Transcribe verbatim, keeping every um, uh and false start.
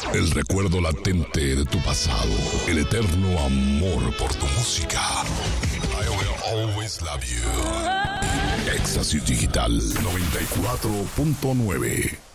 El recuerdo latente de tu pasado. El eterno amor por tu música. I will always love you. Éxtasis Digital noventa y cuatro punto nueve.